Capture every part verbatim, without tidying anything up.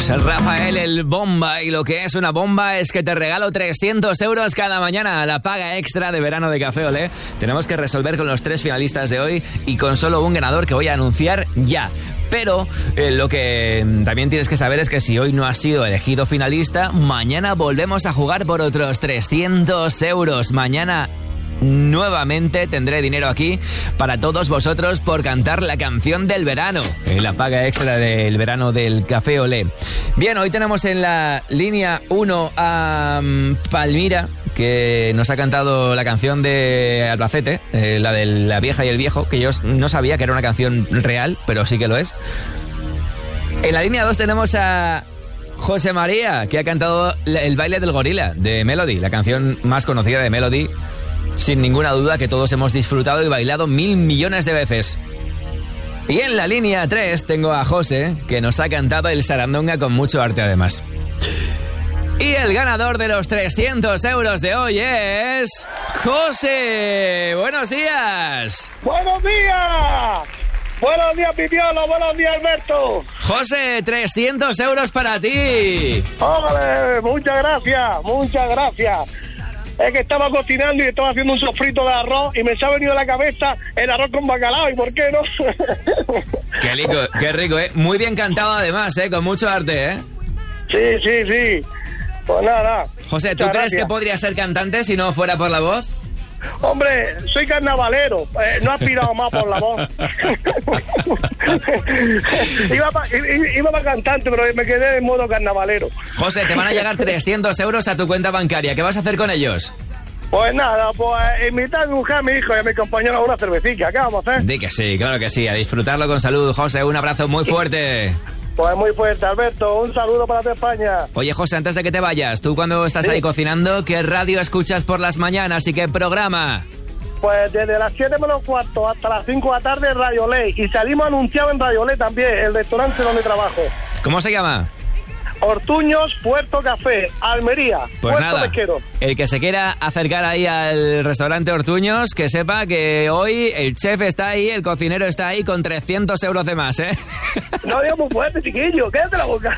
Es el Rafael, el bomba, y lo que es una bomba es que te regalo trescientos euros cada mañana a la paga extra de verano de Café Olé. Tenemos que resolver con los tres finalistas de hoy y con solo un ganador que voy a anunciar ya. Pero eh, lo que también tienes que saber es que si hoy no has sido elegido finalista, mañana volvemos a jugar por otros trescientos euros. Mañana nuevamente tendré dinero aquí para todos vosotros por cantar la canción del verano, la paga extra del verano del Café Olé. Bien, hoy tenemos en la línea uno a um, Palmira, que nos ha cantado la canción de Albacete, eh, la de La vieja y el viejo, que yo no sabía que era una canción real, pero sí que lo es. En la línea dos tenemos a José María, que ha cantado El baile del gorila, de Melody, la canción más conocida de Melody, sin ninguna duda, que todos hemos disfrutado y bailado mil millones de veces. Y en la línea tres tengo a José, que nos ha cantado el Sarandonga con mucho arte además. Y el ganador de los trescientos euros de hoy es José. ¡Buenos días! ¡Buenos días! ¡Buenos días, Pipiolo! ¡Buenos días, Alberto! José, trescientos euros para ti. ¡Hombre! Muchas gracias, muchas gracias. Es que estaba cocinando y estaba haciendo un sofrito de arroz y me se ha venido a la cabeza el arroz con bacalao, ¿y por qué no? Qué rico, qué rico, ¿eh? Muy bien cantado además, ¿eh? Con mucho arte, ¿eh? Sí, sí, sí. Pues nada, nada. José, ¿tú Muchas crees gracias. que podría ser cantante si no fuera por la voz? Hombre, soy carnavalero, eh, no he aspirado más por la voz. iba para iba pa cantante, pero me quedé en modo carnavalero. José, te van a llegar trescientos euros a tu cuenta bancaria. ¿Qué vas a hacer con ellos? Pues nada, pues invitar a mi mujer, a mi hijo y a mi compañero a una cervecita. ¿Qué vamos a hacer? Di que sí, claro que sí. A disfrutarlo con salud, José. Un abrazo muy fuerte. Pues muy fuerte, Alberto. Un saludo para toda España. Oye, José, antes de que te vayas, tú cuando estás Sí. ahí cocinando, ¿qué radio escuchas por las mañanas y qué programa? Pues desde las siete menos cuarto hasta las cinco de la tarde, Radio Ley. Y salimos anunciados en Radio Ley también, el restaurante donde trabajo. ¿Cómo se llama? Ortuños, Puerto Café, Almería, Pues Puerto nada, Pesquero. el que se quiera acercar ahí al restaurante Ortuños, que sepa que hoy el chef está ahí, el cocinero está ahí con trescientos euros de más, ¿eh? No digas muy fuerte, chiquillo, quédate la boca.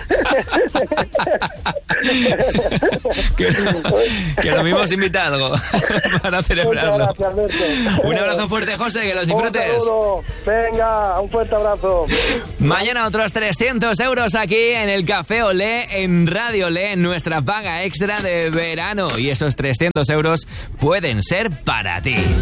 que, que lo mismo os invita algo para celebrarlo. Muchas gracias, Alberto. Un abrazo fuerte, José, que los Un disfrutes. saludo. Venga, un fuerte abrazo. Mañana otros trescientos euros aquí en el Café Olé, en Radio Olé, en nuestra paga extra de verano. Y esos trescientos euros pueden ser para ti.